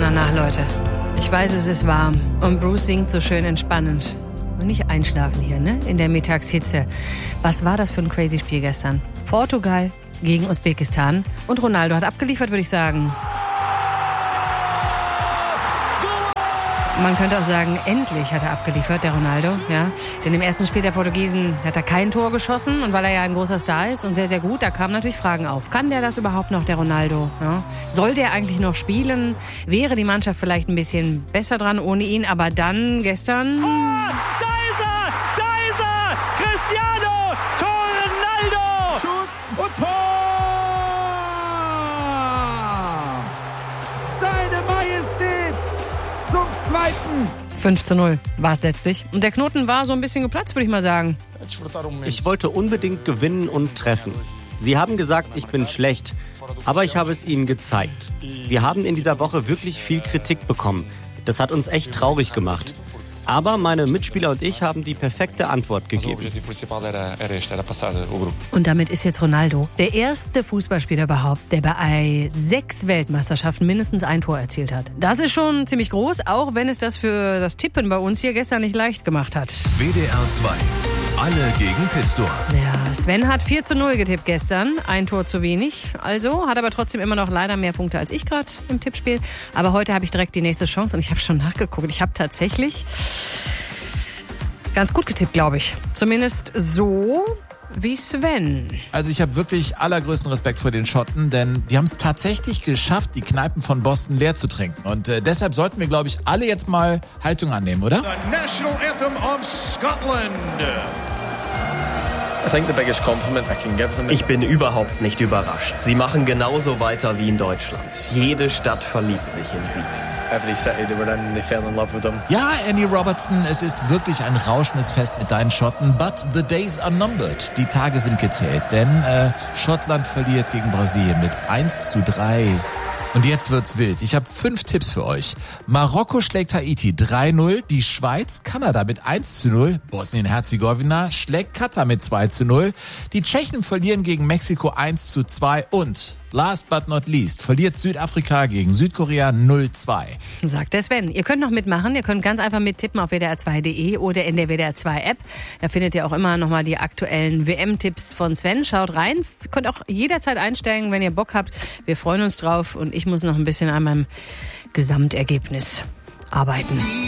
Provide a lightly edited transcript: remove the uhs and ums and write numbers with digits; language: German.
danach, Leute. Ich weiß, es ist warm und Bruce singt so schön entspannend. Und nicht einschlafen hier, ne? In der Mittagshitze. Was war das für ein crazy Spiel gestern? Portugal gegen Usbekistan. Und Ronaldo hat abgeliefert, würde ich sagen. Man könnte auch sagen, endlich hat er abgeliefert, der Ronaldo. Ja. Denn im ersten Spiel der Portugiesen hat er kein Tor geschossen. Und weil er ja ein großer Star ist und sehr, sehr gut, da kamen natürlich Fragen auf. Kann der das überhaupt noch, der Ronaldo? Ja. Soll der eigentlich noch spielen? Wäre die Mannschaft vielleicht ein bisschen besser dran ohne ihn? Aber dann gestern... Oh, da ist er! Da ist er! Cristiano! Tor Ronaldo! Schuss und Tor! Seine Majestät! Zum Zweiten. 5:0 war es letztlich. Und der Knoten war so ein bisschen geplatzt, würde ich mal sagen. Ich wollte unbedingt gewinnen und treffen. Sie haben gesagt, ich bin schlecht, aber ich habe es ihnen gezeigt. Wir haben in dieser Woche wirklich viel Kritik bekommen. Das hat uns echt traurig gemacht. Aber meine Mitspieler und ich haben die perfekte Antwort gegeben. Und damit ist jetzt Ronaldo der erste Fußballspieler überhaupt, der bei 6 Weltmeisterschaften mindestens ein Tor erzielt hat. Das ist schon ziemlich groß, auch wenn es das für das Tippen bei uns hier gestern nicht leicht gemacht hat. WDR 2. Alle gegen Pistor. Ja, Sven hat 4:0 getippt gestern. Ein Tor zu wenig. Also hat aber trotzdem immer noch leider mehr Punkte als ich gerade im Tippspiel. Aber heute habe ich direkt die nächste Chance und ich habe schon nachgeguckt. Ich habe tatsächlich ganz gut getippt, glaube ich. Zumindest so wie Sven. Also ich habe wirklich allergrößten Respekt vor den Schotten, denn die haben es tatsächlich geschafft, die Kneipen von Boston leer zu trinken. Und deshalb sollten wir, glaube ich, alle jetzt mal Haltung annehmen, oder? The national anthem of Scotland. Ich bin überhaupt nicht überrascht. Sie machen genauso weiter wie in Deutschland. Jede Stadt verliebt sich in sie. Ja, Andy Robertson, es ist wirklich ein rauschendes Fest mit deinen Schotten, but the days are numbered. Die Tage sind gezählt, denn Schottland verliert gegen Brasilien mit 1:3. Und jetzt wird's wild. Ich habe 5 Tipps für euch. Marokko schlägt Haiti 3:0, die Schweiz Kanada mit 1:0, Bosnien-Herzegowina schlägt Katar mit 2:0, die Tschechen verlieren gegen Mexiko 1:2 und last but not least verliert Südafrika gegen Südkorea 0:2. Sagt der Sven. Ihr könnt noch mitmachen. Ihr könnt ganz einfach mittippen auf wdr2.de oder in der WDR 2 App. Da findet ihr auch immer nochmal die aktuellen WM-Tipps von Sven. Schaut rein. Ihr könnt auch jederzeit einsteigen, wenn ihr Bock habt. Wir freuen uns drauf und ich muss noch ein bisschen an meinem Gesamtergebnis arbeiten.